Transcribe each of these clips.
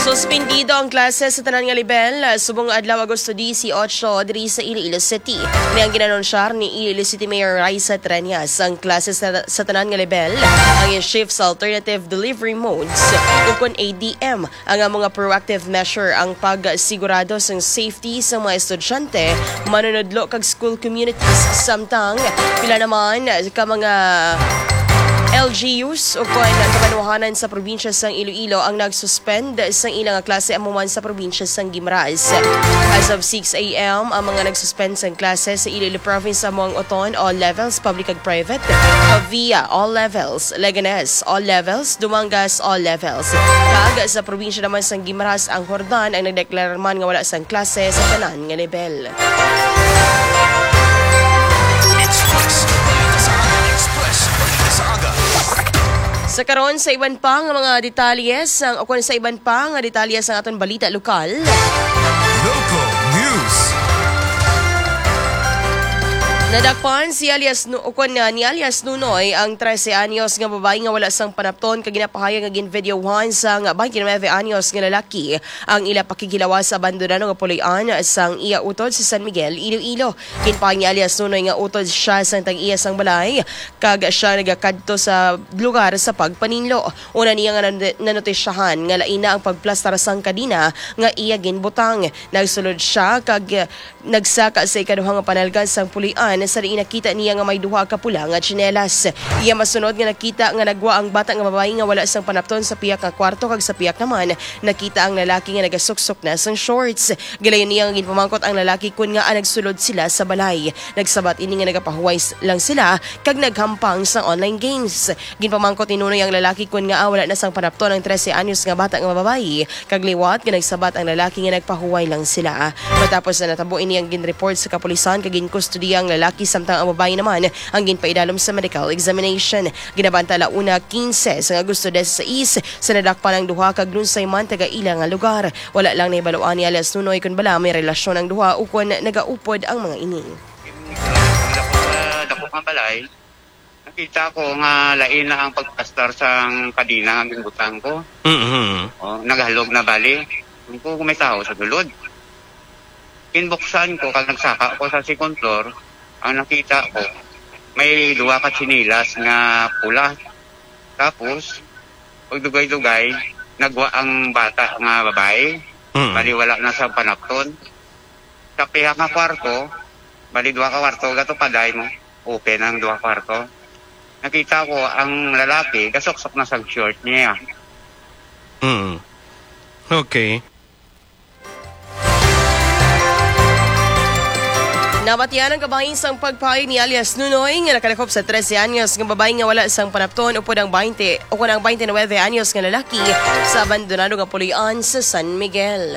Suspendido ang klase sa tanan nga level subong adlaw Agosto 18 diri sa Iloilo City. Ni ang ginanonsyar ni Iloilo City Mayor Raisa Treñas ang klase sa tanan nga level ang shift sa alternative delivery modes ukon ADM ang mga proactive measure ang pagsigurado sa safety sa mga estudyante manunodlo kag school communities samtang pila naman ka mga LGUs o kung kamanuhanan sa probinsya sang Iloilo ang nagsuspend sa ilang klase amuman sa probinsya sang Guimaras. As of 6 a.m., ang mga nagsuspend sa klase sa Iloilo Province among Oton, all levels, public ag private, Pavia, all levels, Leganes, all levels, Dumangas, all levels. Kag sa probinsya naman sang Guimaras, ang Hordan ang nagdeklarar man nga wala sang klase sa tanan nga level. Sa karon sa iban pa nga mga detalyes ang aton balita lokal. Local news. Nadakpan ni alias Nunoy ang 13 anyos nga babae nga wala sang panapton kag ginapahayag nga ginvideohan sang 29 anyos nga lalaki ang ila pakikilawa sa abandonado nga puloy-an sang iya utod sa San Miguel, Iloilo. Ginpahayag ni alias Nunoy nga utod siya sang tag-iya sang balay kag siya nagakadto sa lugar sa pagpaninlo. Una niya nga nanotisyahan nga lain na ang pagplastar sang kadina nga iya ginbutang. Nagsulod siya kag nagsaka sa ikaduhang panalgan sang puloy-an sa diin nakita niya nga may duha ka pula nga tsinelas. Iya masunod nga nakita nga nagwa ang bata nga babae nga wala sang panapton sa piyak nga kwarto kag sa piyak naman nakita ang lalaki nga nagasuksok na sang shorts. Gilayon niya nga ginpamangkot ang lalaki kun nga nagsulod sila sa balay. Nagsabat ini nga nagapahuway lang sila kag naghampang sa online games. Ginpamangkot ni Nunoy ang lalaki kun nga wala na sang panapton ang 13 anyos nga bata nga babae kag liwat nga nagsabat ang lalaki nga nagpahuway lang sila. Matapos na natabo ini ang ginreport sa kapulisan kag ginkustudiya ang lalaki samtang ang babae naman ang ginpaidalom sa medical examination. Ginabanta launa 15 sa Agosto 16 sa nadakpan ang duha kag lunsay man taga ilang nga lugar. Wala lang nahibaluan ni alias Nunoy kun bala may relasyon ang duha o kun nagaupod ang mga ini. Dako nga balay, nakita ko nga lain na ang pagpastar sang kadina ang butang ko. Naghalog na bali. Kung may tao sa dulod. Kinbuksan ko kag nagsaka ko sa second floor, ang nakita ko may duha ka tsinilas nga pula. Tapos pag dugay-dugay nagwa ang bata nga babae. Bali wala na sa panapton. Sa piha nga kwarto, bali duha ka kwarto gato paday mo. Open ang duha kwarto. Nakita ko ang lalaki gasoksok na sa short niya. Okay. Nabatian ang kabahin sang pagpahay ni alias Nunoy nga nakalakop sa 13 anyos nga babae nga wala sang panapton upod ang 29 anyos nga lalaki sa abandonado nga puloy-an sa San Miguel.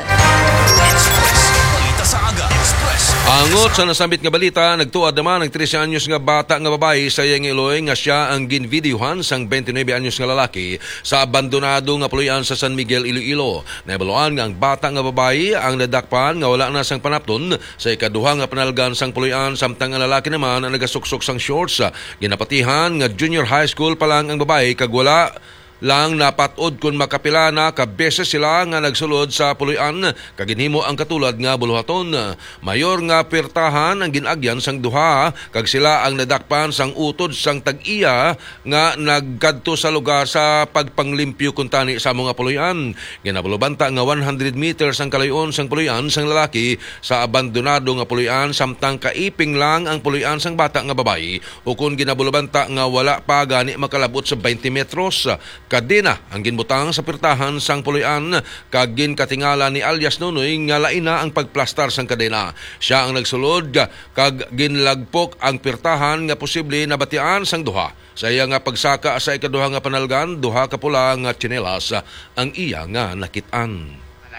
Angot sa nasambit nga balita, nagtuad naman ang 13 anyos nga bata nga babae sa iyang Iloy nga siya ang ginvideohan sang 29 anyos nga lalaki sa abandonado nga puloy-an sa San Miguel, Iloilo. Nahibaluan nga ang bata nga babae ang nadakpan nga wala na sang panapton sa ikaduha nga panalgan sang puloy-an samtang ang lalaki naman ang nagasuksok sang shorts. Ginapatihan nga junior high school pa lang ang babae kag wala lang napatod kung makapila na kabeses sila nga nagsulod sa puloy-an kaginhimo ang katulad nga buluhaton. Mayor nga pirtahan ang ginagyan sang duha kag sila ang nadakpan sang utod sang tag-iya nga nagkadto sa lugar sa pagpanglimpyo kuntani sa mga puloy-an. Ginabulobanta nga 100 meters ang kalayon sang puloy-an sang lalaki sa abandonado nga puloy-an samtang kaiping lang ang puloy-an sang bata nga babae o kung ginabulobanta nga wala pa gani makalabot sa 20 metros. Kadina ang ginbutang sa pirtahan sang puloy-an kag ginkatingala ni alias Nunoy nga lain na ang pagplastar sang kadena. Siya ang nagsulod kag ginlagpok ang pirtahan nga posible na batian sang duha. Sa iya nga pagsaka sa ikaduha nga panalgan, duha ka pula nga tsinelas ang iya nga nakit-an.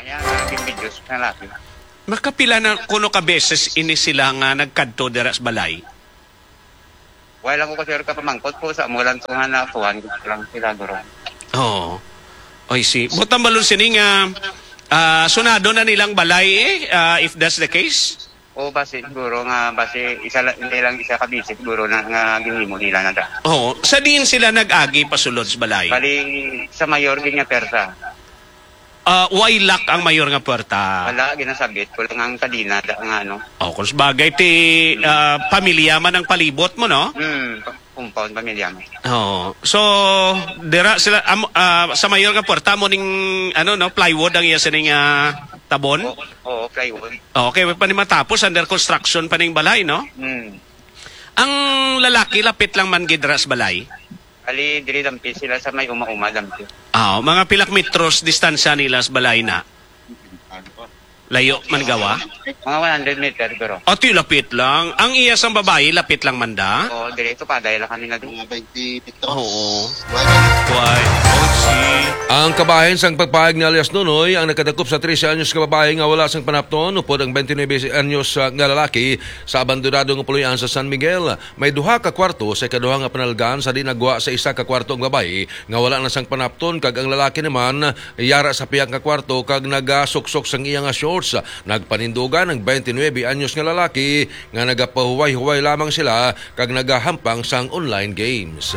Makapila na kuno ka beses ini sila nga nagkadto dira sa balay. Wala ko kasi ka pamangkot ko sa mulan tungan na tuwan lang sila duro. Oh. I see. Butang balon sini nga sunado na nilang balay if that's the case? O base siguro nga base hindi lang isa ka busy siguro na nga ginhimo nila na da. Oh, sa din sila nag-agi pasulod sa balay. Bali sa mayor din nga persa. Why lock ang mayor nga puerta? Wala, ginasabit ko lang ang kadina, ang ano. Kung bagay ti pamilya man ang palibot mo, no? Compound pamilya mo. So, dira sila, sa mayor nga puerta mo ning, plywood ang iya sining tabon? Oo, plywood. Okay, pa ni matapos, under construction pa ning balay, no? Ang lalaki, lapit lang man gidras balay? Ali, dili dampi sila sa may uma-uma dampi. Mga pilak metros distansya nila sa balay na. Layo man gawa? Mga 100 meter pero. Ti lapit lang. Ang iya sang babae, lapit lang manda? Oo, direto pa, dahil lang kami na doon. Mga 20 metros. Oo. Why? Ang kabahin sang pagpahayag ni alias Nunoy ang nakadakop sa 13 anyos nga babae nga wala sang panapton upod ang 29 anyos nga lalaki sa abandonado nga puloy-an sa San Miguel. May duha ka kwarto sa ikaduha nga panalgan sa dinagwa sa isa ka kwarto ang babae nga wala na sang panapton kag ang lalaki naman yara sa piyang ka kwarto kag nagasuksok sang iyang shorts. Nagpanindugan ang 29 anyos nga lalaki nga nagapahuway-huway lamang sila kag nagahampang sang online games.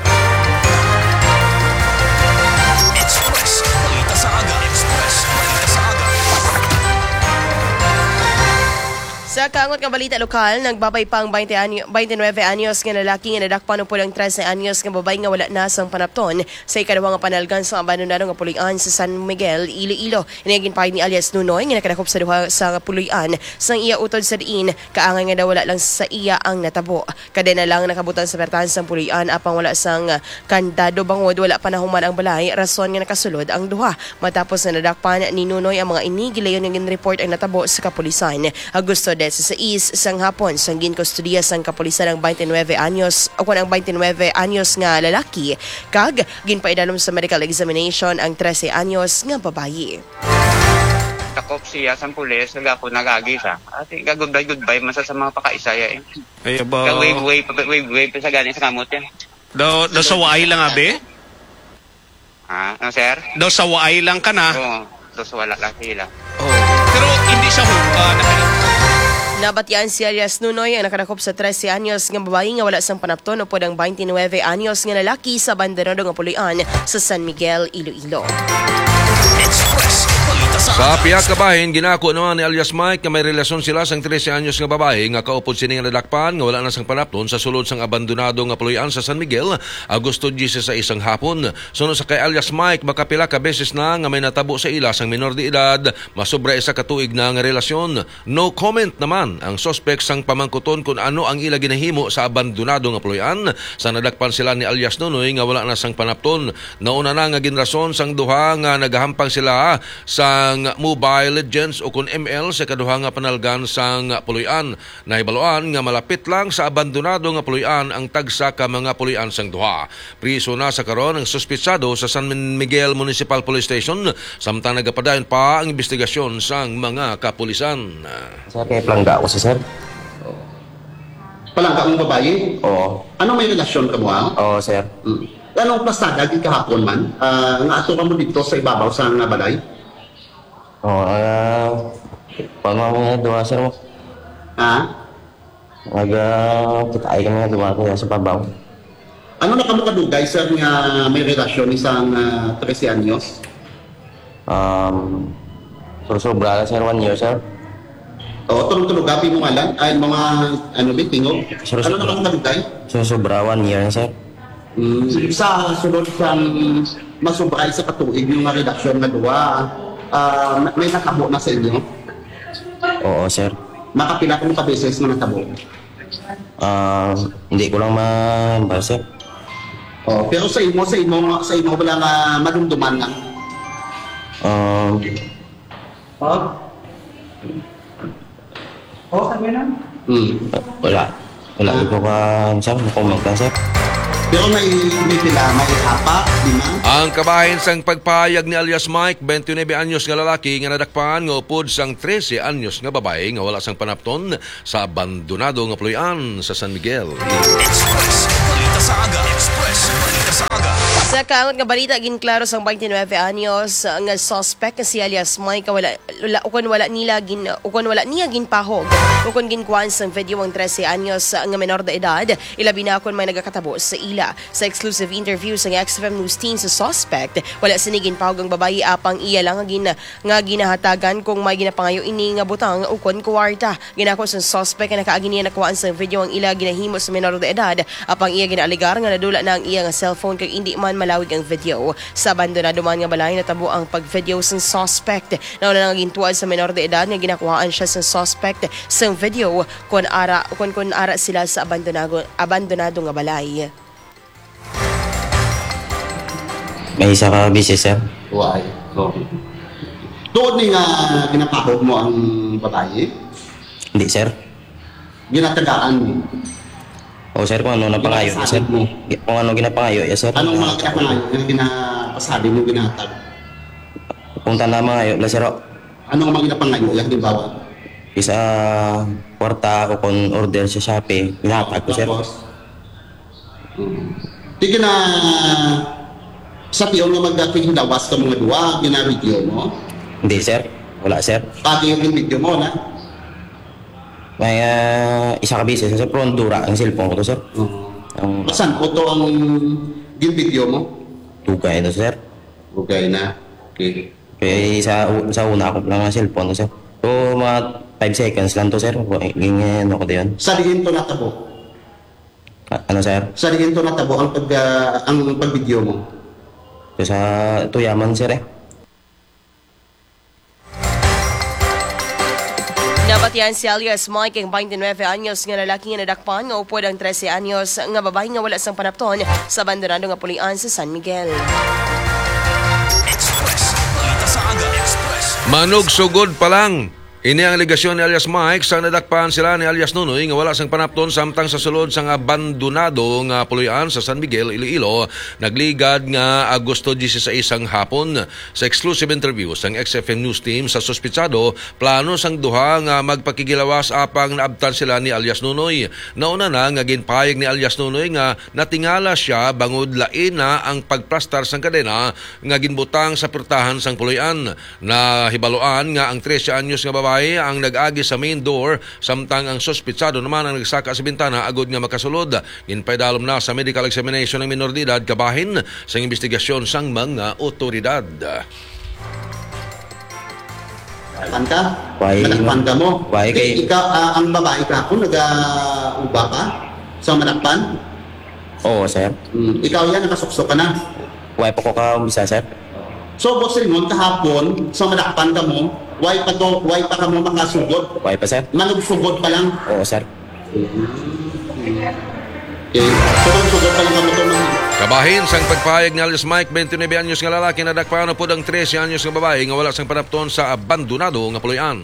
Sa kaangot nga balita lokal, nagbabay pang 29 anyos nga lalaki nga nadakpan upod ang 13 anyos nga babae nga wala na sang panapton sa ikaduha nga panalgan sa abandonado nga puloy-an sa San Miguel, Iloilo. Inigin pa ni alias Nunoy nga nakadakop sa duha sa puloy-an sang iya utod sa diin kaangay nga daw wala lang sa iya ang natabo. Kada na lang nakabutan sa pertahan sang puloy-an apang wala sang kandado bangod wala pa nahuman ang balay rason nga nakasulod ang duha. Matapos na nadakpan ni Nunoy ang mga inigilayon nga ginreport ang natabo sa kapulisan. Agosto sa sang hapon sang ginkustodiya sang kapulisan ang 29 anyos o ang 29 anyos nga lalaki kag ginpaidalom sa medical examination ang 13 anyos nga babayi. Takop siya sa pulis, ako nagagi siya. At goodbye masa sa mga pakaisaya eh. Ay ba? Wave sa galing sa kamot yan. Daw sa waay lang abe? Sir? Daw sa waay lang ka na? Oo, daw sa wala lang sila. Pero hindi siya Nabatyaan si alias Nunoy ang nakadakop sa 13 anyos nga babae nga wala sang panapton upod ang 29 anyos nga lalaki sa abandonado nga puloy-an sa San Miguel, Iloilo. Sa piyak kabahin, ginako naman ni alias Mike na may relasyon sila sang 13 anyos nga babae nga kaupod sini nga nadakpan nga wala na sang panapton sa sulod sang abandonado nga puloy-an sa San Miguel, Agosto 10 sa isang hapon. Sunod sa kay alias Mike, makapila ka beses na nga may natabo sa ila sang minor de edad, masobra isa ka tuig na nga relasyon. No comment naman ang suspect sang pamangkuton kung ano ang ila ginahimo sa abandonado nga puloy-an sa nadakpan sila ni alias Nunoy nga wala na sang panapton. Nauna na nga ginrason sang duha nga nagahampang sila sang Mobile Legends o kun ML sa kaduha nga panalgan sang puloy-an. Nahibaloan nga malapit lang sa abandonado nga puloy-an ang tagsa ka mga puloy-an sang duha. Priso na sa karon ang suspitsado sa San Miguel Municipal Police Station samtang nagapadayon pa ang investigasyon sang mga kapulisan. Sir, kaya plangga ako sir. Palangga mong babae? Oo. Ano may relasyon ka mo Oo, sir. Anong plasada di kahapon man? Nga ato ka mo dito sa ibabaw sa nga balay? Oo, pamamaya duwa sir mo. Kita kami nga duwa ko sa pabaw. Ano na kamo kadugay sir nga may relasyon isang 13 anyos? Sobra sir, 1 year sir. O, tulog-tulog gabi mo nga lang? Ay, mga tingog? Sir, Ano na kamo kadugay? Sobra 1 year sir. Sa sunod sa masubay sa katuig yung relasyon nga duwa, may nakabo na sa inyo? Oo sir. Makapila kong kabeses na natabo? Hindi ko lang ma sir. Pero sa imo wala nga madumduman na? Sabi na? Wala ko ka sir, comment lang sir. Pero may pila, may hapa, di na? Ang kabahin sang pagpahayag ni alias Mike, 29 anyos nga lalaki nga nadakpan nga upod sang 13 anyos nga babae nga wala sang panapton sa abandonado nga puloy-an sa San Miguel. Express, balita sa aga. Express, balita sa aga. Sa kaangot nga balita ginklaro sang 29 anyos nga suspect nga si alias Mike ukon wala niya ginpahog ukon ginkuan sang video ang 13 anyos nga menor de edad ilabi na kon may nagakatabo sa ila. Sa exclusive interview sa XFM News team sa suspect wala sini ginpahog ang babayi apang iya lang nga ginahatagan kung may ginapangayo ini nga butang ukon kwarta. Ginako sa suspect nga nakaagi niya nakuhaan sang video ang ila ginahimo sa menor de edad apang iya ginaaligar nga nadula na ang iya nga cellphone kay hindi man malawig ang video. Sa abandonado man nga balay natabo ang pag-video sa suspect. Nauna nang gintuad sa menor de edad nga ginakuhaan siya sa suspect sa video kun ara sila sa abandonado nga balay. May isa ka busy, sir? Why? Doon ni nga ginapahog mo ang babae? Hindi, sir. Ginatagaan mo? O, sir, kung ano napangayo, sir. Kung ano ginapangayo, sir. Anong mga kinapangayo na ginapasabi mo ginatag? Kung tanda mangayo, sir. Anong mga ginapangayo? Yung halimbawa? Isa kwarta o kung order sa Shopee, ginatag ko, sir. Di na sa tiyon nga magdating lawas ka mga duwa, ginabidyo mo? Hindi, sir. Wala, sir. Pati yung video mo, na? May isa ka busy, sir. Pero dura ang cellphone ko to, sir. Saan ko to ang video mo? Tugay to, sir. Okay na. Okay. Kaya sa una ako lang ang cellphone to, sir. So, mga 5 seconds lang to, sir. Ganyan ako yun. Sa diin to natabo? Ano, sir? Sa diin to natabo ang pag-video mo? So, sa tuyaman, sir, Nabatian si alias Mike ang 29 anyos nga lalaki nga nadakpan nga upod ang 13 anyos nga babae nga wala sang panapton sa abandonado nga pulian sa San Miguel. Manog sugod pa lang. Ini ang aligasyon ni alias Mike sa nadakpan sila ni alias Nunoy nga wala sang panapton samtang sa sulod sang abandonado nga puloy-an sa San Miguel, Iloilo, nagligad nga Agosto 16 ang hapon. Sa exclusive interview sang XFM News team sa suspitsado, plano sang duha nga magpakigilawas apang naabtan sila ni alias Nunoy. Nauna na nga ginpahayag ni alias Nunoy nga natingala siya bangod lain na ang pagplastar sang kadena nga ginbutang sa pertahan sang puloy-an. Nahibaloan nga ang 13 anyos nga babae ang nag-agi sa main door samtang ang suspitsado naman ang nagsaka sa bintana agod nga makasulod. Ginpaydalom na sa medical examination ng minor de edad kabahin sa investigasyon sang mga otoridad. Pan ka? Why? Manakpan ka mo? Why? Ikaw, ang babae ka ako, nag-uba ka? Sa manakpan? Oo, sir. Ikaw yan, nakasuksok ka na. Why po ko ka umpisa, sir? So, boss Ringon, kahapon, sa manakpan ka mo, why pa ka mo makasugod? Why pa, sir? Manugsugod pa lang. Oo, sir. Okay. So, manugsugod pa lang ka mo ito ng... Kabahin sang pagpahayag ni alias Mike, 29 anyos nga lalaki na dakpano po ang 13 anyos nga babae nga wala sang panapton sa abandonado nga puloy-an.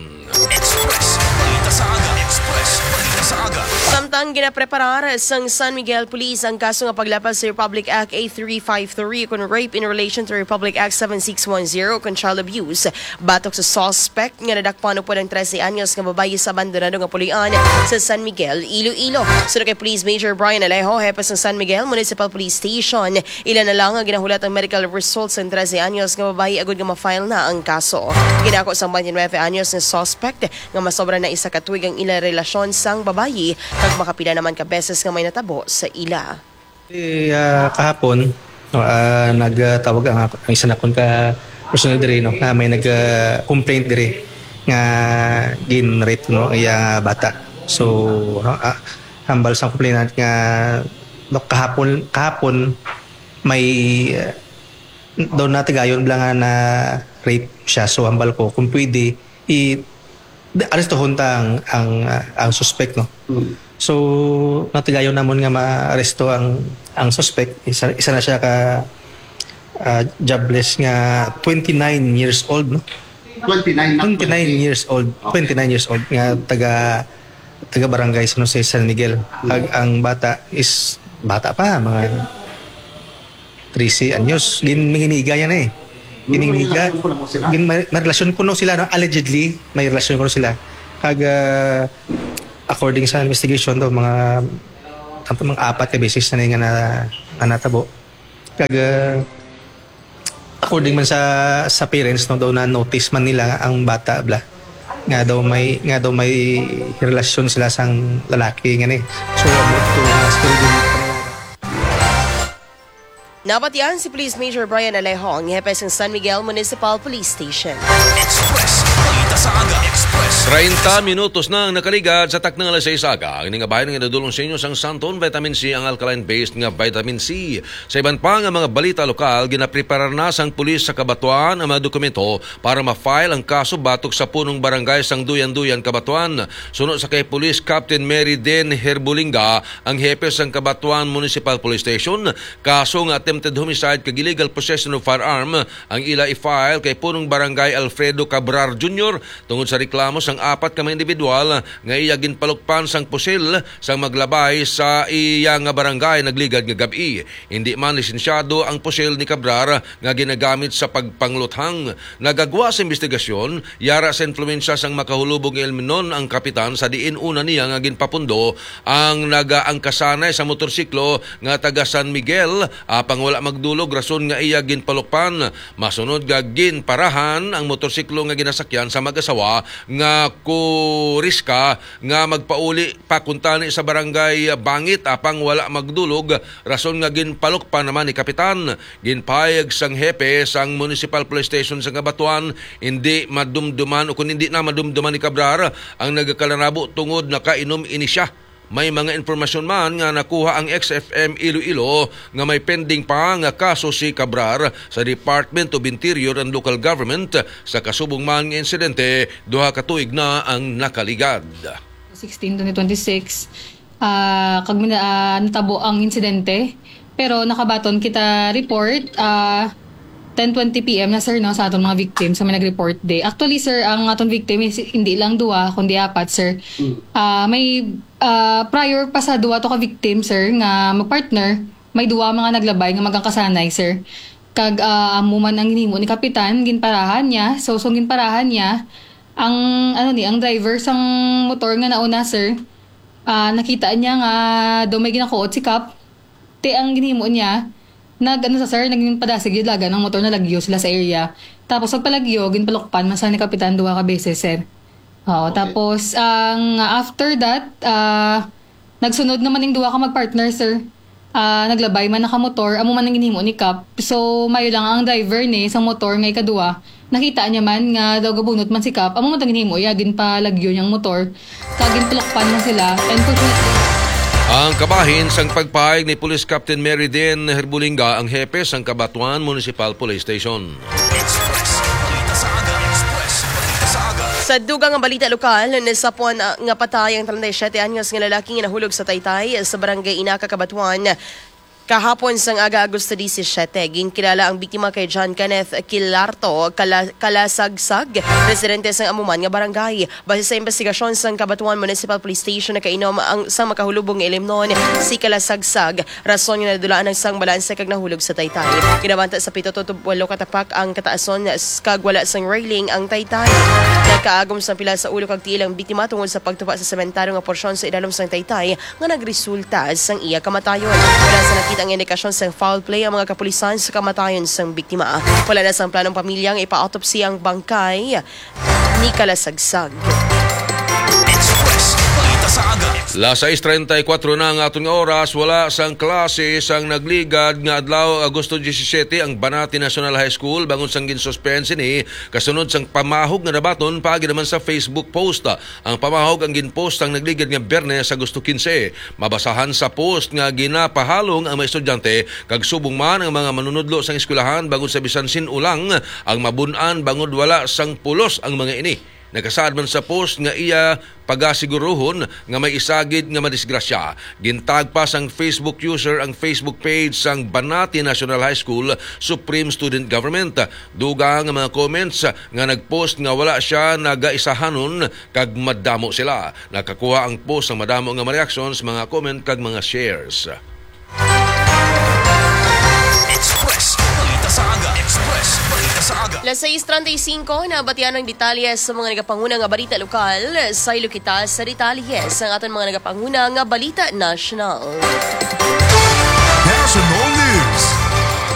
Samtang ginapreparar sang San Miguel Police ang kaso nga paglapas sa Republic Act A353 kung rape in relation to Republic Act 7610 kung child abuse. Batok sa suspect nga nadakpano po ng 13 anyos nga babae sa abandonado nga pulian sa San Miguel, Iloilo. Sunod kay Police Major Brian Alejo, hepe sa San Miguel Municipal Police Station. Ilan na lang ang ginahulat ang medical results ng 13 anyos nga babae agad nga ma-file na ang kaso. Ginako sa 29 anyos nga suspect nga masobra na isa katuig ang ila relasyon sang babae kag makapila naman ka beses nga may natabo sa ila. Kahapon nagtawag ang isa na kon ka personal dire no na may nag-complaint dire nga gin-rape no iya bata. So hambal sa complainant nga kahapon may daw na tagayon lang na rape siya. So hambal ko kung pwede arestohon ta ang suspect no. So natigayon namon nga ma-aresto ang suspect. Isa na siya ka jobless nga 29 years old no. 29 years old. 29 years old nga taga barangay San Miguel. Ang bata is bata pa mga 13 anyos. Ginminginiga yan eh. Ginminginiga. May relasyon kuno sila no? Allegedly may relasyon kuno sila. According sa investigation do mga 4 ka beses na nga natabo. Kag according man sa parents no daw na notice man nila ang bata bla nga daw may relasyon sila sang lalaki ngani. So about to Nabatian si Police Major Brian Alejong, hepe ng San Miguel Municipal Police Station. Express, balita sa aga. Express. 30 minutos na ang nakaligad sa taknang alas 6 aga. Ang ngabayan nga nadulong sa inyo sang Santon Vitamin C ang alkaline-based nga vitamin C. Sa iban pa nga mga balita lokal, ginapreparar na sang pulis sa Kabatuan ang mga dokumento para ma-file ang kaso batok sa punong barangay sang Duyan-Duyan, Kabatuan. Sunod sa kay Police Captain Mary Den Herbulinga, ang hepe sang Kabatuan Municipal Police Station, kaso nga attempted homicide kag illegal possession of firearm ang ila i-file kay punong barangay Alfredo Cabrar Jr. tungod sa reklamo sang 4 ka mga individual nga iya ginpalukpan sang pusil sang maglabay sa iya nga barangay nagligad nga gabi. Hindi man lisensyado ang pusil ni Cabrar nga ginagamit sa pagpangluthang. Nagagwa sa investigasyon, yara sa influensya sang makahulubog nga Elmenon ang kapitan sa diin una niya nga ginpapundo ang nagaangkasanay sa motorsiklo nga taga San Miguel apang wala magdulog rason nga iya ginpalukpan. Masunod nga ginparahan ang motorsiklo nga ginasakyan sa mag-asawa nga kuriska nga magpauli pakuntani sa barangay Bangit apang wala magdulog rason nga ginpalukpan naman ni kapitan. Ginpayag sang hepe sang Municipal Police Station sa Kabatuan hindi madumduman o kung hindi na madumduman ni Cabrar ang nagakalarabo tungod nakainom ini siya. May mga informasyon man nga nakuha ang XFM Iloilo nga may pending pa nga kaso si Cabrar sa Department of Interior and Local Government sa kasubong man nga insidente, 2 ka tuig na ang nakaligad. 16/2026 kag natabo ang insidente pero nakabaton kita report 10:20 PM na sir no sa atong mga victims sa may nag-report day. Actually sir, ang atong victim is hindi lang 2 kundi 4 sir. May prior pa sa 2 to ka victim sir nga magpartner, may 2 mga naglabay nga magkakasanay sir. Kag amuman ang hinimo ni kapitan ginparahan niya, so ginparahan niya ang ang driver sang motor nga nauna sir. Nakita niya nga daw may ginakuot si Kap. Te ang ginhimo niya naging padasig yung laga ng motor na lagyo sila sa area. Tapos pagpalagyo, ginpalukpan, masa ni Kapitan 2 ka beses, sir. Okay. Tapos, after that, nagsunod naman yung 2 ka mag-partner, sir. Naglabay man nakamotor, amo man ang ginhimo ni Kap. So, mayo lang ang driver ni sa motor ngay kadua. Nakita niya man nga daw gabunot man si Kap, amo man ang ginhimo, yagin pa lagyo niyang motor. Kagin palukpan man sila. And fortunately, ang kabahin sang pagpahayag ni Police Captain Mary Den Herbulinga ang hepe sang Kabatuan Municipal Police Station. Express, balita sa aga. Express, balita sa aga. Sa dugang nga balita lokal, nasapuan nga patay ang 37 anyos nga lalaki nga nahulog sa Taytay sa barangay Inaca, Kabatuan. Kahapon sang aga Agosto 17, ginkilala ang biktima kay John Kenneth Kilarto Kalasagsag, residente sang amuman nga barangay. Base sa investigasyon sang Kabatuan Municipal Police Station, nakainom ang sang makahulubong nga Ilimnon si Kalasagsag, rason nga nadulaan ang sang balanse kag nahulog sa Taytay. Kinabanta sa 7-8 katapak ang kataason kag wala sang railing ang Taytay. Nagkaagom sang pila sa ulo kag tiil ang biktima tungod sa pagtupa sa sementaryo nga porsyon sa ilalom sang Taytay nga nagresulta sang iya kamatayon. Wala sa nakita ang indikasyon sa foul play ang mga kapulisan sa kamatayon sang biktima. Wala na sang planong pamilyang ipa-autopsy ang bangkay ni Kalasagsag. Express, balita sa aga. Las 6:34 na ang atong oras, wala sang klase sang nagligad nga adlaw Agosto 17 ang Banati National High School bangon sang ginsuspense ni kasunod sang pamahog nga nabaton paagi naman sa Facebook post. Ang pamahog ang ginpost ang nagligad nga Biyernes Agosto 15. Mabasahan sa post nga ginapahalong ang mga estudyante kag subong man ang mga manunudlo sang eskwelahan bangon sa bisan sinulang ang mabun-an bangod wala sang pulos ang mga ini. Nakasaad man sa post nga iya pagasiguruhon nga may isagid nga madisgrasya. Gintag pa sang Facebook user ang Facebook page sang Banati National High School Supreme Student Government. Duga nga mga comments nga nagpost nga wala siya nagaisahanon kag madamo sila. Nakakuha ang post ang madamo nga reactions, mga comment kag mga shares. Express, balita sa aga. Express, balita sa aga. Las 6:35 na batian ng detalye sa mga nagapanguna nga balita lokal. Sa ilo kita sa detalye sa aton mga nagapanguna nga balita national. National News.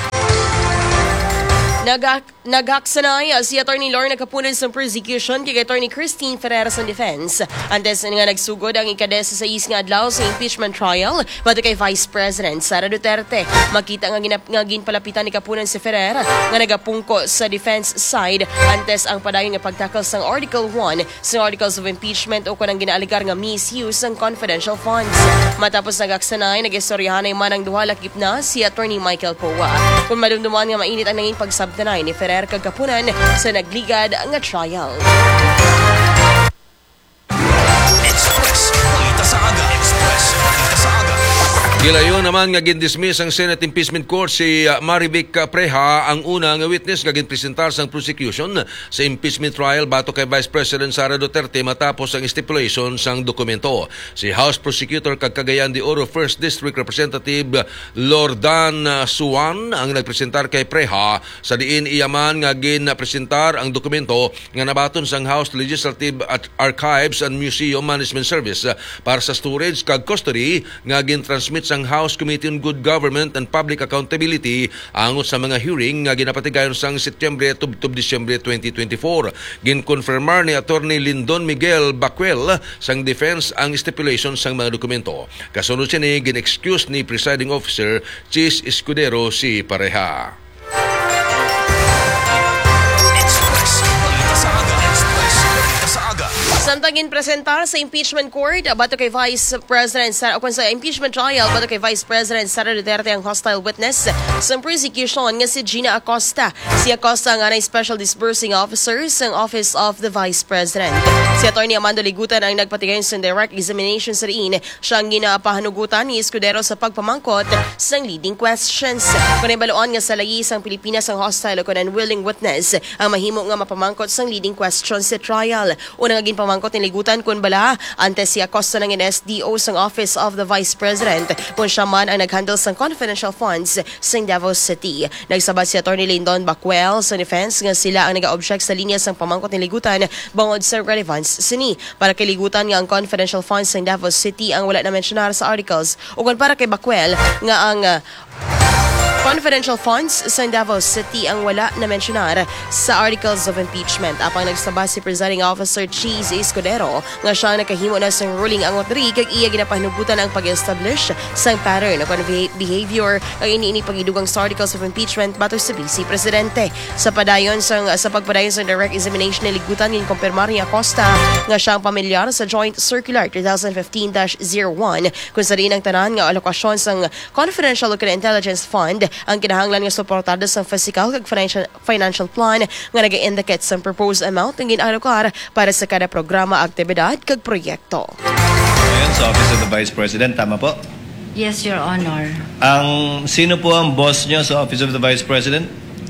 Naghaksanay si Attorney Lorna Capunan sa prosecution kay Attorney Christine Ferreira sa defense. Antes nga nagsugod ang ika-16 nga adlaw sa impeachment trial bato kay Vice President Sara Duterte. Makita nga ginpalapitan ni Capunan si Ferreira nga nagapungko sa defense side antes ang padayon nga pagtakal sang Article 1 sa Articles of Impeachment o kanang ginaaligar nga misuse ng confidential funds. Matapos naghaksanay, nag-istoryahanay man ang duha lakip na si Attorney Michael Poa. Kung madumduman nga mainit ang nanging pagsabtanay ni Ferreira kag Capunan sa nagligad nga trial. Express, balita sa aga. Express, balita sa aga. Gilayon naman nga gindismiss ang Senate Impeachment Court si Marivic Preha, ang una nga witness nga ginpresentar sang prosecution sa impeachment trial bato kay Vice President Sara Duterte matapos ang stipulation sang dokumento. Si House Prosecutor kag Cagayan de Oro 1st District Representative Lordan Suwan ang nagpresentar kay Preha sa diin iyaman nga ginpresentar ang dokumento nga nabaton sang House Legislative Archives and Museum Management Service para sa storage kag custody nga gintransmit sang House Committee on Good Government and Public Accountability angot sa mga hearing nga ginapatigayon sang Setyembre tubtob Disyembre 2024. Ginkonfirmar ni Attorney Lindon Miguel Bacuel sang defense ang stipulation sang mga dokumento. Kasunod siya ni gin-excuse ni Presiding Officer Chis Escudero si Pareha. Samtang presentar sa impeachment court bato kay Vice President sa impeachment trial bato kay Vice President Sara Duterte ang hostile witness sa prosecution nga si Gina Acosta. Si Acosta nga na Special Disbursing Officer sa Office of the Vice President. Si Attorney Amando Ligutan ang nagpatigayon sa direct examination sa diin. Siya ang ginapahanugutan ni Escudero sa pagpamangkot sa leading questions. Kung ibaluan nga sa layi sang Pilipinas ang hostile o unwilling witness ang mahimo nga mapamangkot sa leading questions sa trial. Una nga ginpamangkot ni Ligutan kung bala antes si Acosta ng NSDO sang Office of the Vice President kung siya man ang naghandle sang confidential funds sa Davao City. Nagsabad si Attorney Lindon Bacuel sa defense nga sila ang nag-object sa linya sang pamangkot ni Ligutan bangod sa relevance sini. Para kay Ligutan nga ang confidential funds sa Davao City ang wala na mensyonar sa articles o kung para kay Bacuel nga ang confidential funds sa Davao City ang wala na mensyonar sa Articles of Impeachment. Apang nagsabas si Presiding Officer Chis Escudero nga siya nakahimo na sa ruling ang otri kag iya ginapahinugutan ang pag-establish sa pattern o behavior ang iniini pagidugang sa Articles of Impeachment batok sa Vice Presidente. Sa pagpadayon sa direct examination ni Ligutan ng kumpirmar ni Acosta nga siya ang pamilyar sa Joint Circular 2015-01 kung sa rin ang tanan nga alokasyon sa Confidential Local Intelligence Fund ang kinahanglan nga suportado sa physical kag financial plan nga nag-indicate sa proposed amount ng ginalokar para sa kada programa, aktibidad kag proyekto. Ngayon sa Office of the Vice President, tama po? Yes, Your Honor. Sino po ang boss nyo sa Office of the Vice President?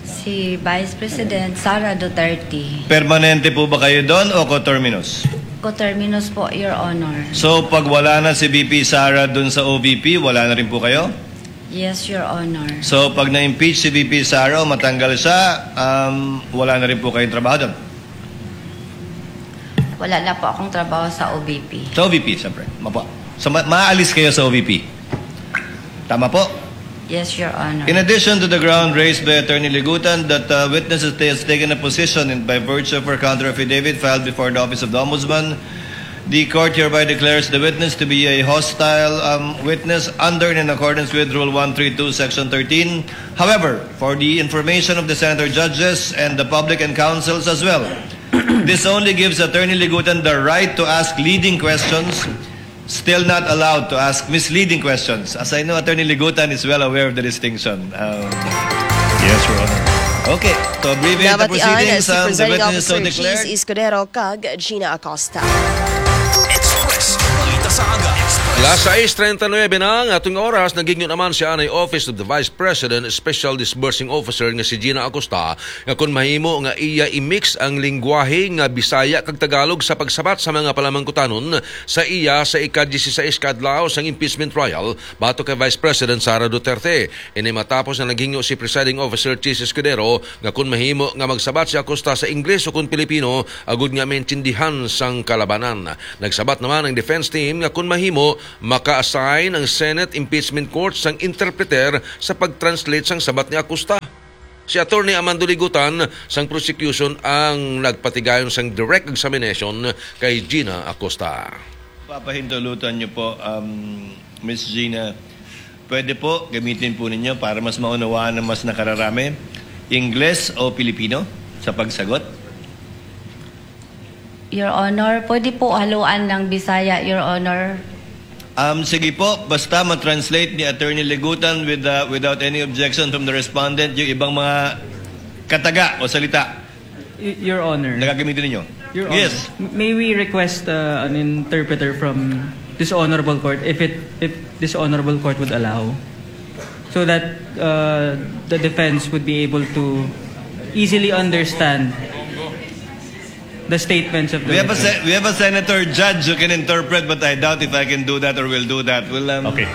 Si Vice President Sara Duterte. Permanente po ba kayo doon o coterminous? Coterminous po, Your Honor. So pag wala na si VP Sara doon sa OVP, wala na rin po kayo? Yes, Your Honor. So pag na-impeach si VP Sara o matanggal siya, wala na rin po kayong trabaho doon? Wala na po akong trabaho sa OVP. Sa OVP, siyempre. So maalis kayo sa OVP? Tama po? Yes, Your Honor. In addition to the ground raised by Attorney Ligutan that witness has taken a position by virtue of her counter affidavit filed before the Office of the Ombudsman, the court hereby declares the witness to be a hostile witness under and in accordance with Rule 132, Section 13. However, for the information of the senator judges and the public and counsels as well, this only gives Attorney Ligutan the right to ask leading questions, still not allowed to ask misleading questions. As I know, Attorney Ligutan is well aware of the distinction. Yes, Your Honor. Okay, to abbreviate the proceedings, the witness is so declared. Chis Escudero kag Gina Acosta. Alas 6:39 na ang atong oras, nagingyo naman siya ng Office of the Vice President Special Disbursing Officer nga si Gina Acosta nga kung mahimo nga iya i-mix ang lingwahe nga Bisaya kag Tagalog sa pagsabat sa mga palamangkutanon sa iya sa ika-16 kadlaw sang impeachment trial bato kay Vice President Sara Duterte. Ini matapos na nagingyo si Presiding Officer Chis Escudero nga kung mahimo nga magsabat si Acosta sa Ingles o kung Pilipino agud nga maintindihan sang kalabanan. Nagsabat naman ang defense team nga kung mahimo maka-assign ang Senate Impeachment Court sang interpreter sa pag-translate sang sabat ni Acosta. Si Attorney Amando Ligutan sang prosecution ang nagpatigayon sang direct examination kay Gina Acosta. Papahintulutan niyo po, Ms. Gina, pwede po gamitin po ninyo para mas maunawaan ng mas nakararami, Ingles o Pilipino sa pagsagot? Your Honor, pwede po haluan ng Bisaya, Your Honor. Sige po, basta ma-translate ni Attorney Ligutan without any objection from the respondent yung ibang mga kataga o salita. Your Honor. Nagagamitin ninyo? Your Honor. Yes. May we request an interpreter from this honorable court if this honorable court would allow, so that the defense would be able to easily understand the statements of the we have a senator judge who can interpret, but I doubt if I can do that or will do that. Okay.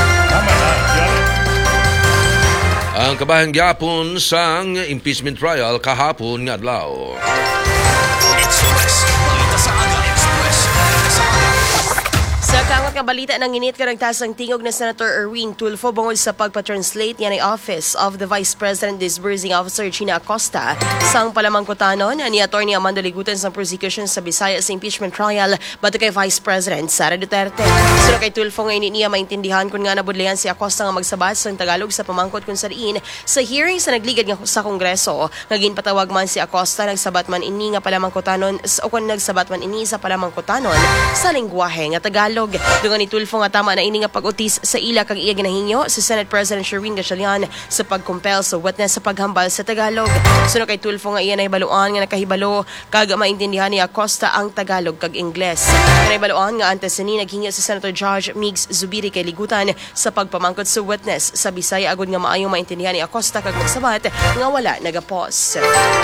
Ang kabahang gyapon sang impeachment trial kahapon nga adlaw. Express. Balita sa aga. Express. Balita sa aga. Sa kangot nga balita ng init karagtasang tingog na Senator Erwin Tulfo bungod sa pagpa-translate niya ng Office of the Vice President Disbursing Officer Gina Acosta sang palamangkutanon ni Attorney Amando Ligutan sa prosecution sa Bisaya sa impeachment trial bato kay Vice President Sara Duterte. Sino kay Tulfo nga niya maintindihan kung nga nabudlayan si Acosta nga magsabat sa Tagalog sa pamangkot kung sariin sa hearing sa nagligad nga sa Kongreso. Ngagin patawag man si Acosta nagsabat man ini nga palamangkutanon o kung nagsabat man ini sa palamangkutanon sa lengguwahe nga Tagalog. Dungan ni Tulfo nga tama na ini nga pag-utis sa ila kag iya ginahinyo si Senate President Sherwin Gatchalian sa pagkumpel sa witness sa paghambal sa Tagalog. Suno kay Tulfo nga iya nahibaluan nga nakahibalo kag maintindihan ni Acosta ang Tagalog kag Ingles. Nahibaluan nga antes ni naghinyo si Senator Judge Migs Zubiri kay Ligutan sa pagpamangkot sa witness sa Bisaya agud nga maayong maintindihan ni Acosta kag magsabat nga wala nagapos.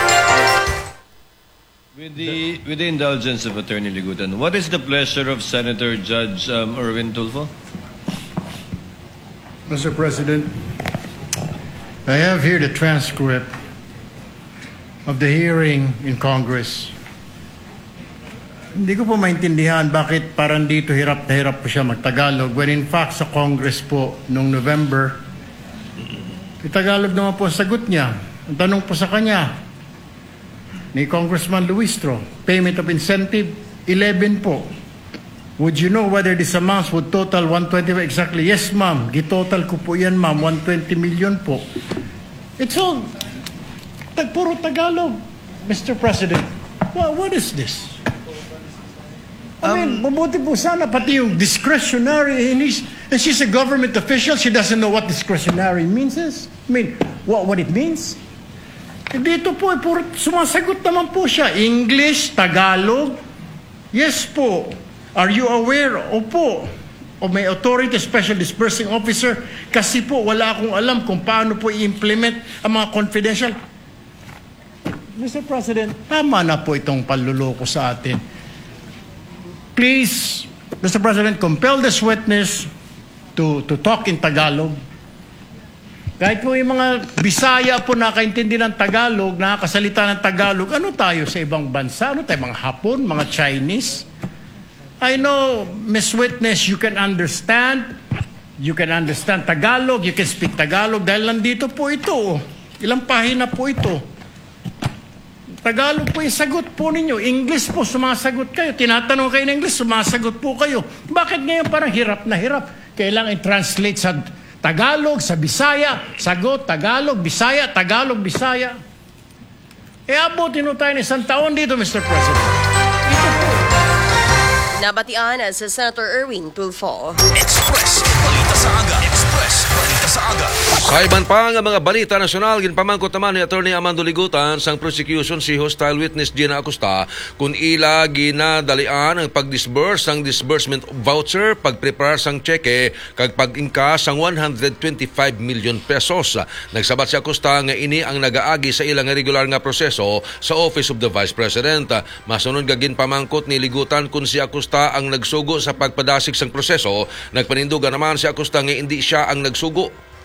With the indulgence of Attorney Ligutan, what is the pleasure of Senator Judge Erwin Tulfo? Mr. President, I have here the transcript of the hearing in Congress. Hindi ko po maintindihan bakit parang dito hirap na hirap po siya magtagalog when in fact sa Congress po noong November, Tagalog naman po ang sagot niya. Ang tanong po sa kanya ni Congressman Luistro, payment of incentive, 11 po. Would you know whether this amounts would total 120 exactly? Yes, ma'am. Gitotal ko po yan, ma'am. 120 million po. It's all puro Tagalog, Mr. President. What is this? I mean, mabuti po sana pati yung discretionary. And she's a government official. She doesn't know what discretionary means. I mean, what it means? Dito po, sumasagot naman po siya. English, Tagalog. Yes po. Are you aware? Opo. O may authority, special disbursing officer. Kasi po, wala akong alam kung paano po i-implement ang mga confidential. Mr. President, tama na po itong panluloko sa atin. Please, Mr. President, compel this witness to talk in Tagalog. Kahit po yung mga Bisaya po nakaintindi ng Tagalog, nakakasalita ng Tagalog, ano tayo sa ibang bansa? Ano tayo, mga Hapon, mga Chinese? I know, Ms. Witness, you can understand Tagalog, you can speak Tagalog, dahil nandito po ito. Ilang pahina po ito. Tagalog po yung sagot po ninyo. English po, sumasagot kayo. Tinatanong kayo ng English, sumasagot po kayo. Bakit ngayon parang hirap na hirap? Kailangan i-translate sa Tagalog, sa Bisaya, sagot, Tagalog, Bisaya, Tagalog, Bisaya. Abutin mo tayo ng isang taon dito, Mr. President. Ito po. Nabatian sa Senator Erwin Tulfo. Express. Balita sa aga. Express. Balita sa aga. Sa iban pa nga mga balita nasyonal, ginpamangkot naman ni Attorney Amando Ligutan sang prosecution si hostile witness Gina Acosta kung ila ginadalian ang pag-disburse sang disbursement voucher, pag-prepare sang cheque, kag pag-ingka sang 125 million pesos. Nagsabat si Acosta nga ini ang nagaagi sa ilang regular nga proseso sa Office of the Vice President. Masunod nga ginpamangkot ni Ligutan kung si Acosta ang nagsugo sa pagpadasig sang proseso. Nagpanindugan naman si Acosta nga hindi siya ang nagsugo.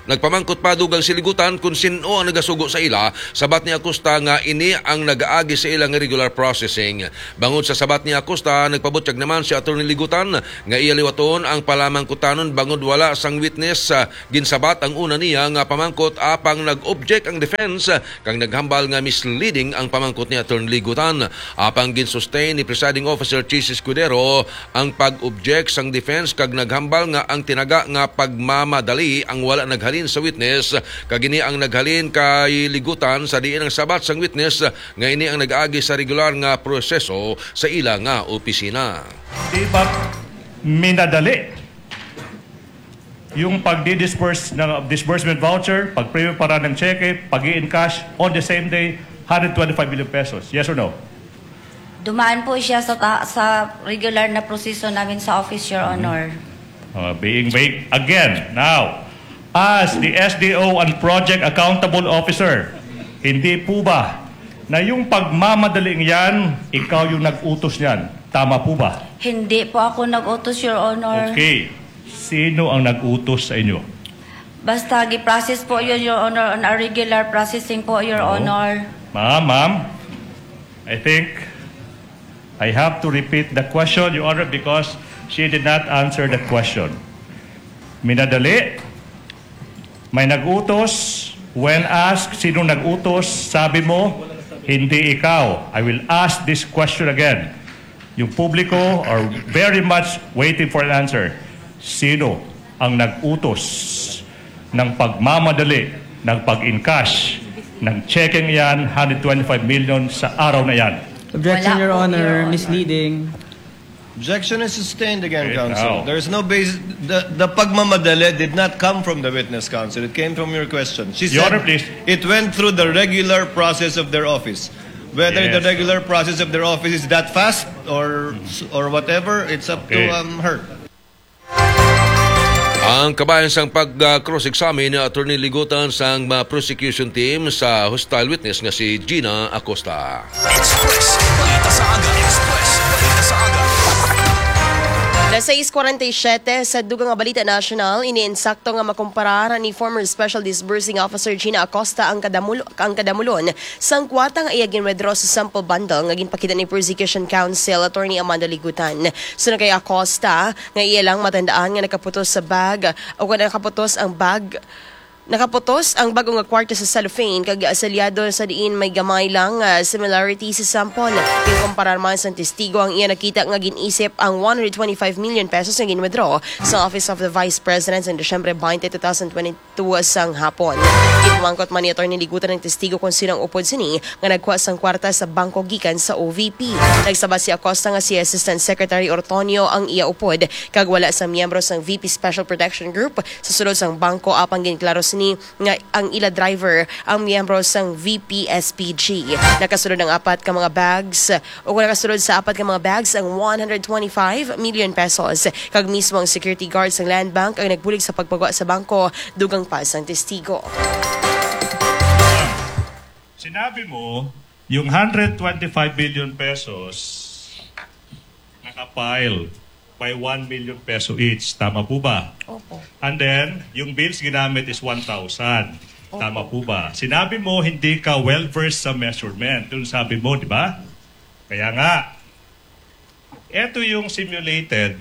Nagpamangkot pa dugang siligutan kung sino ang nagasugo sa ila, sabat ni Acosta nga ini ang nag-aagi sa ilang regular processing. Bangod sa sabat ni Acosta, nagpabutyag naman si Atty. Ligutan nga iyaliwaton ang palamangkutanon bangod wala sang witness. Ginsabat ang una niya nga pamangkot apang nag-object ang defense kang naghambal nga misleading ang pamangkot ni Atty. Ligutan. Apang ginsustain ni Presiding Officer Chis Escudero ang pag-object sang defense kag naghambal nga ang tinaga nga pagmamadali ang wala naghalin sa witness kag ini ang naghalin kay Ligutan sa diin ang sabat sang witness nga ini ang nag-agi sa regular nga proseso sa ila nga opisina. Di ba minadali yung pag-disburse ng disbursement voucher, pag-preview para ng cheque, pag-i-encash on the same day, 125 million pesos? Yes or no? Dumaan po siya sa regular na proseso namin sa office, Your Honor. Being vague again. Now, as the SDO and Project Accountable Officer, hindi po ba na yung pagmamadaling yan, ikaw yung nag-utos yan? Tama po ba? Hindi po ako nag-utos, Your Honor. Okay. Sino ang nag-utos sa inyo? Basta gi-process po yun, Your Honor, on a regular processing po, Your Honor. Ma'am, I think I have to repeat the question, Your Honor, because she did not answer the question. Minadali, may nag-utos, when asked sino nag-utos, sabi mo, hindi ikaw. I will ask this question again. Yung publiko are very much waiting for an answer. Sino ang nag-utos ng pagmamadali, ng pag-encash, ng checking yan, 125 million sa araw na yan? Objection, Your Honor. Misleading. Objection is sustained again, counsel. There is no basis. The pagmamadali did not come from the witness, counsel. It came from your question. She said it went through the regular process of their office. Whether the regular process of their office is that fast or whatever, it's up to her. Ang kabayan sang pag-cross-examine ni Atty. Ligutan sang prosecution team sa hostile witness nga si Gina Acosta. Express, balita sa aga. Express, balita sa aga. Alas 6:47 sa dugang nga balita national, iniinsakto nga makumparar ni former Special Disbursing Officer Gina Acosta ang kadamulon sang kwata nga iya ginwithdraw sa sample bundle nga ginpakita ni Prosecution Counsel Attorney Amanda Ligutan. Sunod kay Acosta nga iya lang matandaan nga nakaputos sa bag o kung nakaputos ang bagong nga kwarto sa cellophane kag asalyado sa diin may gamay lang similarity sa sample. Ikumparar man sa testigo ang iya nakita nga ginisip ang 125 million pesos nga ginwithdraw sa Office of the Vice President sa Desyembre 20, 2022 sang hapon. Ipumangkot man ni Atty. Ligutan ng testigo kung sinang upod sini nga nagkuha sang kwarta sa bangko gikan sa OVP. Nagsaba si Acosta nga si Assistant Secretary Ortonio ang iya upod kag wala sa miyembro sang VP Special Protection Group sa sulod sang bangko apang ginklaro ni nga ang ila driver ang miyembro sang VP SPG. Nakasunod ng apat ka mga bags o nakasunod sa apat ka mga bags ang 125 million pesos. Kag mismo ang security guard sang Land Bank ang nagbulig sa pagpagawa sa bangko dugang pa sang testigo. Sinabi mo yung 125 billion pesos nakapile by 1 million peso each. Tama po ba? Opo. And then, yung bills ginamit is 1,000. Tama po ba? Sinabi mo, hindi ka well-versed sa measurement. Yung sabi mo, di ba? Kaya nga, ito yung simulated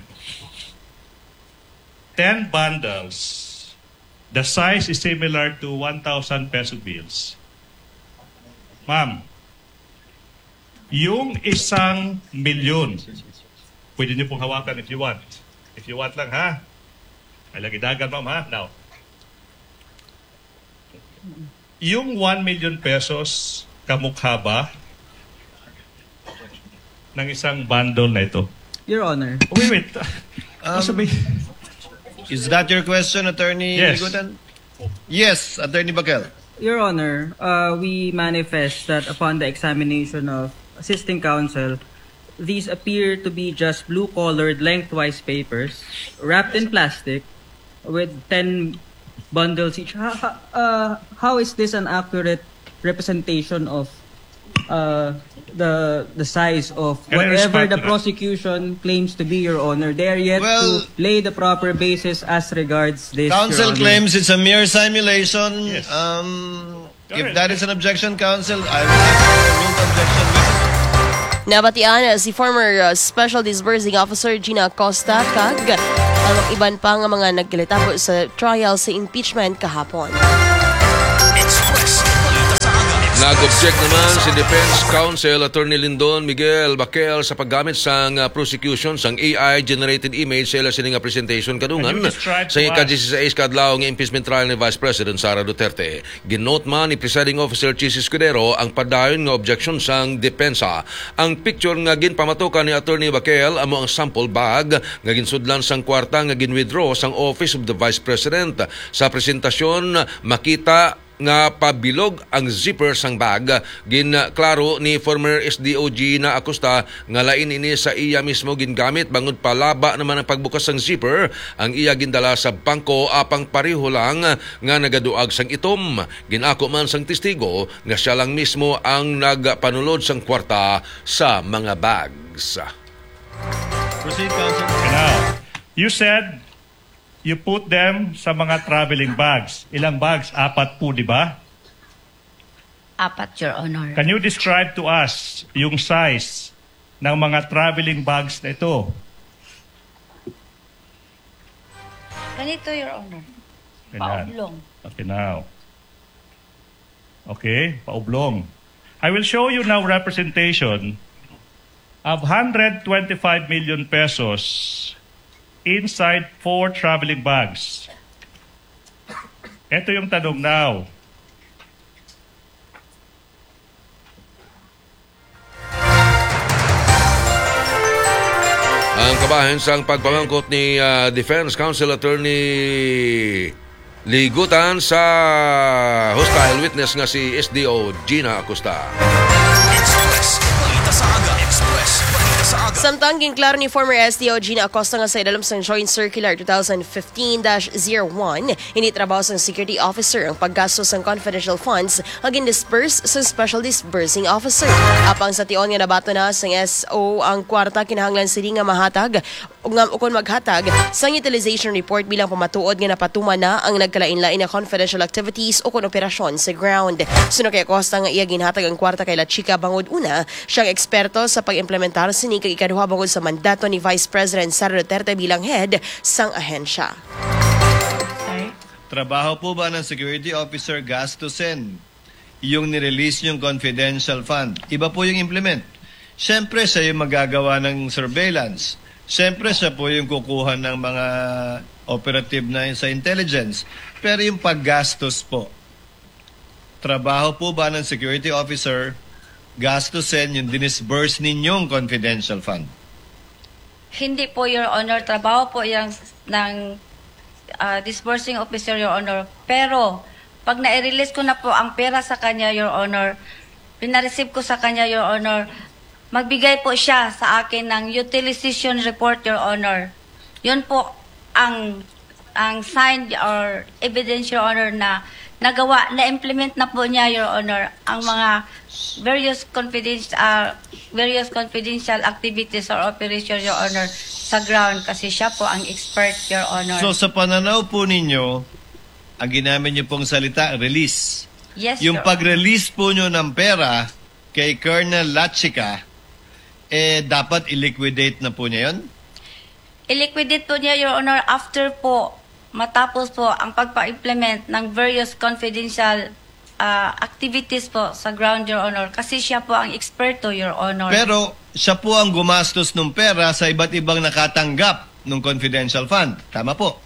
10 bundles. The size is similar to 1,000 peso bills. Ma'am, yung 1 milyon, pwede niyo pong hawakan if you want. If you want lang, ha? Ay, lagi dagan, ma'am, ha? Now, yung 1 million pesos, kamukha ba ng isang bundle na ito? Your Honor. Wait. Is that your question, Attorney Ligutan? Yes, Attorney Bakel. Your Honor, we manifest that upon the examination of assisting counsel, these appear to be just blue-colored lengthwise papers wrapped in plastic with 10 bundles each. How is this an accurate representation of the size of Can I whatever respond the to that? prosecution claims to be, Your Honor. They are yet to lay the proper basis as regards this, Counsel Your Honor. claims it's a mere simulation. Yes. If that is an objection, counsel, I will have a ruled objection with. Nabatian si former Special Disbursing Officer Gina Acosta kag ang iban pa nga mga nagkalitabo sa trial sa impeachment kahapon. Nag-object naman si Defense Counsel Attorney Lindon Miguel Baquel sa paggamit sang prosecution sang AI-generated image sa ila sining presentation kadungan sa ika-16 kadlaw nga impeachment trial ni Vice President Sara Duterte. Ginote man ni Presiding Officer Chis Escudero ang padayon nga objection sang depensa. Ang picture nga ginpamatukan ni Attorney Baquel amo ang sample bag nga ginsudlan sang kwarta nga ginwithdraw sang Office of the Vice President. Sa presentasyon makita nga pabilog ang zipper sang bag. Ginklaro ni former SDOG na Acosta nga lain ini sa iya mismo gingamit bangod palaba naman ang pagbukas sang zipper. Ang iya gindala sa bangko apang pareho lang nga nagaduag sang itom. Ginako man sang testigo nga siya lang mismo ang nagpanulod sang kwarta sa mga bags. Proceed, counsel. Now, you said you put them sa mga traveling bags. Ilang bags? 4 po, di ba? 4, Your Honor. Can you describe to us yung size ng mga traveling bags na ito? Ganito, Your Honor. Ganyan. Paoblong. Okay, now. Okay, paoblong. I will show you now representation of 125 million pesos inside 4 traveling bags. Ito yung tanong now. Ang kabahin sang pagpamangkot ni Defense Counsel Attorney Ligutan sa hostile witness nga si SDO Gina Acosta. Samtang ginklaro ni former SDO Gina Acosta nga sa idalam sang Joint Circular 2015-01, initrabaho sang security officer ang paggastos sang confidential funds ang gindisperse sa Special Disbursing Officer. Apang sa tion nga nabato na sang SO ang kwarta kinahanglan sini nga mahatag ukon maghatag sang utilization report bilang pamatuod nga napatuman na ang nagkalain-lain na confidential activities ukon operasyon sa ground. Suno kay Acosta nga iya ginhatag ang kwarta kay La Chica bangod una siyang eksperto sa pag-implementar sini kay ikaduha bangod sa mandato ni Vice President Sara Duterte bilang head sang ahensya. Trabaho po ba ng security officer gastusin yung nirelease yung confidential fund? Iba po yung implement. Siyempre, siya yung magagawa ng surveillance. Siyempre, siya po yung kukuha ng mga operative na sa intelligence. Pero yung paggastos po, trabaho po ba ng security officer gastusin yung dinisburse ninyong confidential fund? Hindi po, Your Honor. Trabaho po yung ng disbursing officer, Your Honor. Pero, pag na-release ko na po ang pera sa kanya, Your Honor, pinareceive ko sa kanya, Your Honor, magbigay po siya sa akin ng utilization report, Your Honor. Yun po ang signed or evidence, Your Honor, na nagawa, na-implement na po niya, Your Honor, ang mga various confidential activities or operations, Your Honor, sa ground kasi siya po ang expert, Your Honor. So sa pananaw po ninyo, ang ginamit niyo pong salita, release. Yes, yung Your pag-release po niyo ng pera kay Colonel La Chica, dapat i-liquidate na po niya yun? I-liquidate po niya, Your Honor, after po, matapos po ang pagpa-implement ng various confidential activities po sa ground, Your Honor. Kasi siya po ang eksperto, Your Honor. Pero siya po ang gumastos ng pera sa iba't ibang nakatanggap ng confidential fund. Tama po?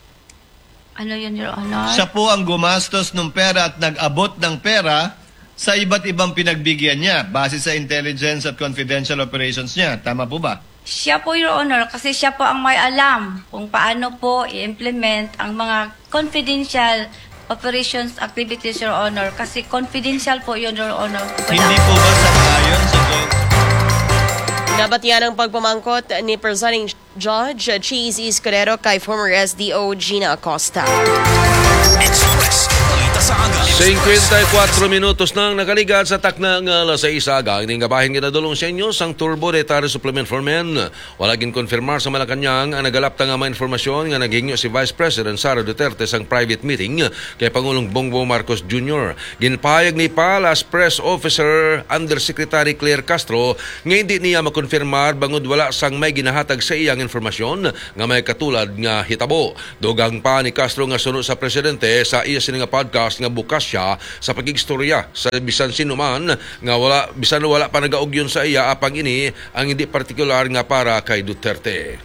Ano yun, Your Honor? Siya po ang gumastos ng pera at nag-abot ng pera sa iba't ibang pinagbigyan niya base sa intelligence at confidential operations niya. Tama po ba? Siya po, Your Honor, kasi siya po ang may alam kung paano po i-implement ang mga confidential operations activities, Your Honor. Kasi confidential po yun, Your Honor. Hindi po ba sangayon sa joint? Nabatian ang pagpamangkot ni Presiding Judge Chis Escudero kay former SDO Gina Acosta. Express. Balita sa aga. 54 minutos nang nakaligad sa takna nga alas 6 aga. Ining gabahin ginadulong sa inyo sang Turbo Dietary Supplement for Men. Wala gin konfirmar sa Malacañang ang nagalapta nga mga informasyon nga naghingo si Vice President Sara Duterte sang private meeting kay Pangulong Bongbong Marcos Jr. Ginpahayag ni Palas Press Officer Undersecretary Claire Castro nga hindi niya makonfirmar bangod wala sang may ginahatag sa iyang informasyon nga may katulad nga hitabo. Dugang pa ni Castro nga sunod sa presidente sa iya sini nga podcast nga bukas siya sa pagigstorya sa bisan sino man nga bisan wala pa nagaugyon sa iya apang ini ang hindi partikular nga para kay Duterte.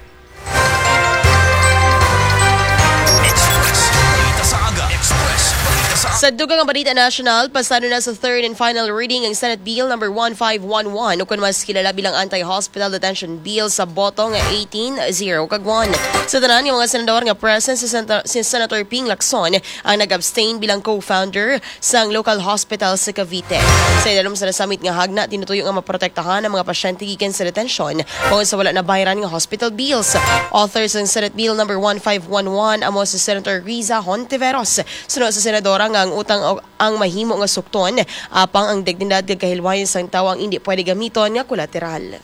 Sa dugang balita national, pasado na sa third and final reading ang Senate Bill number 1511 o kung mas kilala bilang Anti-Hospital Detention Bill sa botong 18-0 kagwan. Sa tanan ng mga senador nga present si Senator Ping Lacson ang nag-abstain bilang co-founder sa local hospital sa Cavite. Sa ilalom sa nasamit nga hagna, tinutuyo nga maprotektahan ang mga pasyente gikan sa detention kung sa wala na bayaran nga hospital bills. Authors ng Senate Bill number 1511 amo si Senator Riza Hontiveros. Sunod sa senadora nga ang utang ang mahimo nga sukton apang ang dignidad kag kahilwayon sang tawo ang hindi pwede gamiton nga kolateral.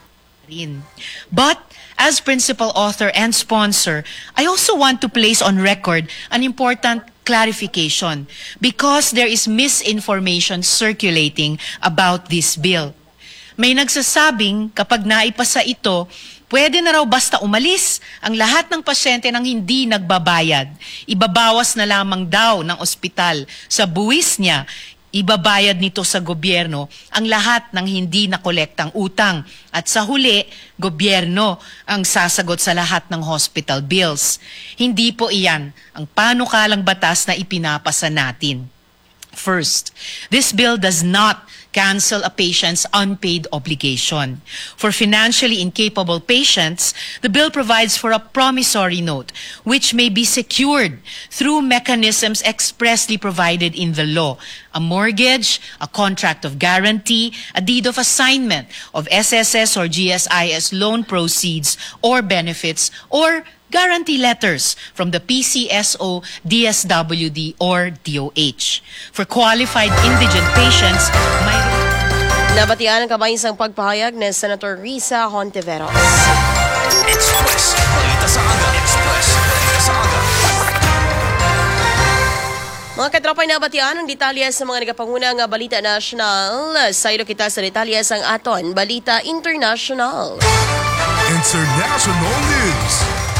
But as principal author and sponsor, I also want to place on record an important clarification because there is misinformation circulating about this bill. May nagsasabing kapag naipasa ito, pwede na raw basta umalis ang lahat ng pasyente nang hindi nagbabayad. Ibabawas na lamang daw ng ospital sa buwis niya. Ibabayad nito sa gobyerno ang lahat ng hindi nakolektang utang. At sa huli, gobyerno ang sasagot sa lahat ng hospital bills. Hindi po iyan ang panukalang batas na ipinapasa natin. First, this bill does not cancel a patient's unpaid obligation. For financially incapable patients, the bill provides for a promissory note which may be secured through mechanisms expressly provided in the law. A mortgage, a contract of guarantee, a deed of assignment of SSS or GSIS loan proceeds or benefits, or guarantee letters from the PCSO, DSWD, or DOH. For qualified indigent patients, may... Nabatian ang kabayang pagpahayag ni Senator Riza Hontiveros. Express. Balita sa aga. Express. Balita sa aga. Mga katropay, nabatian ang detalye sa mga nagapanguna nga balita national. Saylo kita sa detalye sang aton balita international. International News.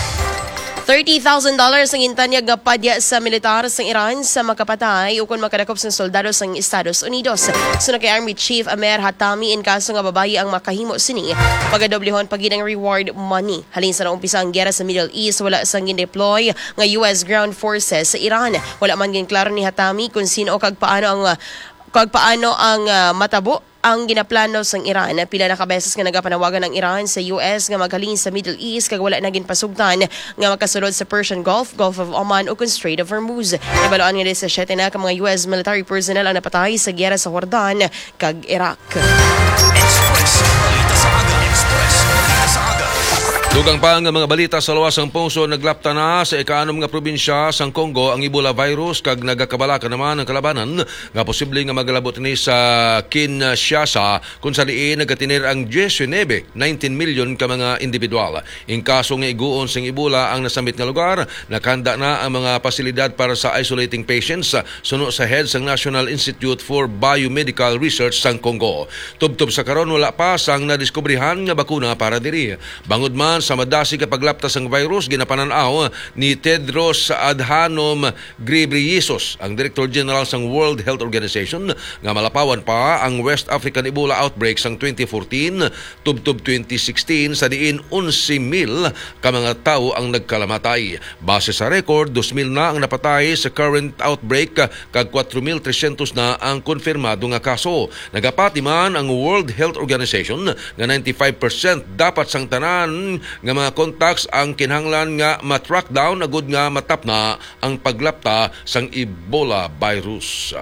$30,000 ang intanyag nga padya sa militar sa Iran sa makapatay o kung makadakop sa soldado sa Estados Unidos. Sunod kay Army Chief Amer Hatami in kaso nga babayi ang makahimo sini pagadoblehon paginang reward money. Halin sa umpisa ang gera sa Middle East, wala sang gin-deploy nga US ground forces sa Iran. Wala man gin klaro ni Hatami kung sino o kag paano ang matabo ang ginaplano sang Iran. Pila na kabeses nga nagapanawagan ng Iran sa US nga maghalin sa Middle East kag wala naging pasugtan nga makasulod sa Persian Gulf, Gulf of Oman o Strait of Hormuz. Ibaloan nga 17 na ka mga US military personnel ang napatay sa giyera sa Jordan kag Iraq. Express. Balita sa aga. Express. Balita sa aga. Dugang pa ang mga balita sa luwasang puso, naglapta na sa ikaanom nga probinsya sang Congo ang Ebola virus kag nagakabalaka naman ang kalabanan nga posible nga magalabot ni sa Kinshasa kung sa diin nagatinir ang 19 million ka mga individual. In kaso nga iguon sang Ebola ang nasamit nga lugar, nakahanda na ang mga pasilidad para sa isolating patients suno sa head sang National Institute for Biomedical Research sang Congo. Tubtob sa karon wala pa sang nadiskubrihan nga bakuna para diri. Bangod man sa madasi kapaglaptas ang virus, ginapananaw ni Tedros Adhanom Ghebreyesus, ang Director General ng World Health Organization, nga malapawan pa ang West African Ebola outbreak sang 2014 tubtob 2016 sa diin 11,000 ka mga tao ang nagkalamatay. Base sa record, 2,000 na ang napatay sa current outbreak kag 4,300 na ang konfirmado nga kaso. Nagapati man ang World Health Organization nga 95% dapat sang tanan nga mga contacts ang kinahanglan nga matrack down agud nga matap na ang paglapta sang Ebola virus.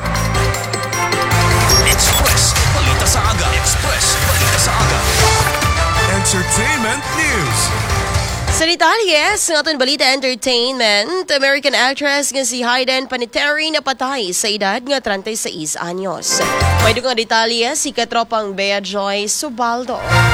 Express. Balita sa aga. Express. Balita sa aga. Entertainment News. Sa detalye, sa aton balita entertainment, American actress nga si Hayden Panettiere napatay sa edad nga 36 anyos. May dugang detalye si katropang Bea Joy Subaldo.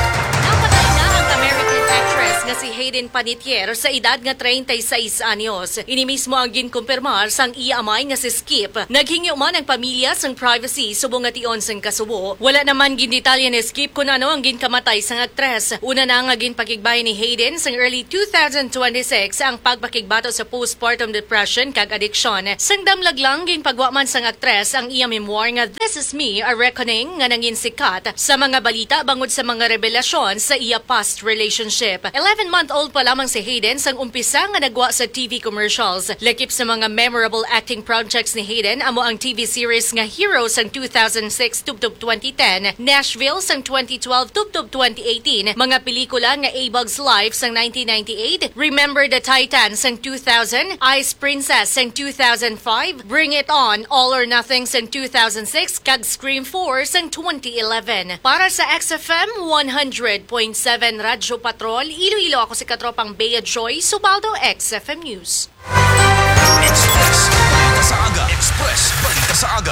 Nga si Hayden Panettiere sa edad nga 36 anyos. Ini mismo ang ginkumpirmar sang iya amay nga si Skip. Naghingyo man ang pamilya sang privacy subong nga tion sang kasubo. Wala naman gindetalye ni Skip kung ano ang ginkamatay sang aktres. Una na nga ginpakigbayan ni Hayden sang early 2026 ang pagpakigbato sa postpartum depression kag addiction. Sang damlag lang ginpagwaman sang aktres ang iya memoir nga This Is Me, a Reckoning nga nangin sikat sa mga balita bangod sa mga revelasyon sa iya past relationship. 11-month-old pa lamang si Hayden sang umpisa nga nagwa sa TV commercials. Lakip sa mga memorable acting projects ni Hayden amo ang TV series nga Hero sang 2006 tubtob 2010, Nashville sang 2012 tubtob 2018, mga pelikula nga A-Bug's Life sang 1998, Remember the Titan sang 2000, Ice Princess sang 2005, Bring It On, All or Nothing sang 2006, kag Scream 4 sang 2011. Para sa XFM 100.7 Radyo Patrol, Iloilo, ako si katropang Bea Joy Subaldo, XFM News. Express Balita sa Aga. Express Balita sa Aga.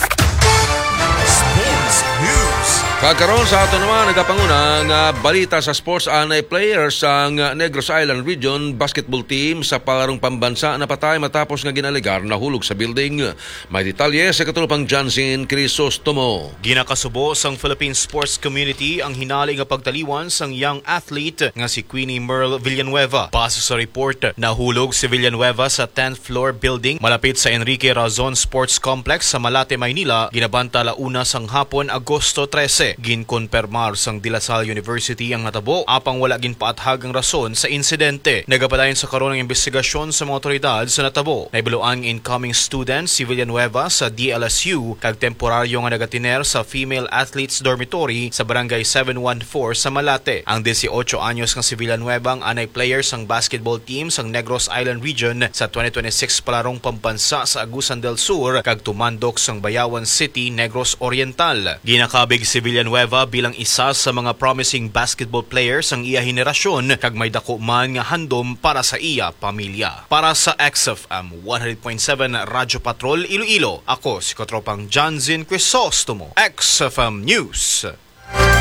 Sports News. Kagkaroon sa ato naman nagapangunang balita sa sports anay players ang Negros Island Region basketball team sa palarong pambansa na patay matapos nga ginaligar na hulog sa building. May detalye sa katulupang Jansen Crisostomo. Ginakasubo sang Philippine sports community ang hinali nga pagtaliwan sang young athlete nga si Queenie Merle Villanueva. Base sa report, nahulog si Villanueva sa 10th floor building malapit sa Enrique Razon Sports Complex sa Malate, Maynila. Ginabanta launa sang hapon Agosto 13. Ginkonpermar sang De La Salle University ang natabo apang wala ginpaathag ang rason sa insidente. Nagapadayon sa karon ng investigasyon sa mga otoridad sa natabo. Naibaluan incoming student si Villanueva sa DLSU kag temporaryo nga nagatiner sa female athletes dormitory sa barangay 714 sa Malate. Ang 18 anyos nga si Villanueva ang anay player sang basketball team sang Negros Island Region sa 2026 palarong pambansa sa Agusan del Sur kag tumandok sang Bayawan City, Negros Oriental. Ginakabig si Villanueva bilang isa sa mga promising basketball players ang iya henerasyon kag may dako man nga handom para sa iya pamilya. Para sa XFM 100.7 Radyo Patrol Iloilo, ako si katropang Jansen Crisostomo, XFM News.